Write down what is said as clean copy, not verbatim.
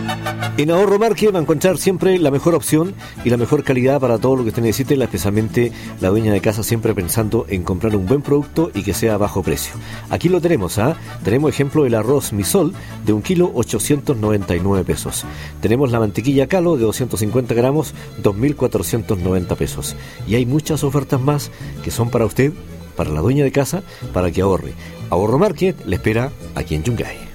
En Ahorro Market va a encontrar siempre la mejor opción y la mejor calidad para todo lo que usted necesite, especialmente la dueña de casa siempre pensando en comprar un buen producto y que sea a bajo precio. Aquí lo tenemos, Tenemos ejemplo del arroz Misol de 1 kilo, 899 pesos. Tenemos la mantequilla Calo de 250 gramos, 2.490 pesos. Y hay muchas ofertas más que son para usted, para la dueña de casa, para que ahorre. Ahorro Market le espera aquí en Yungay.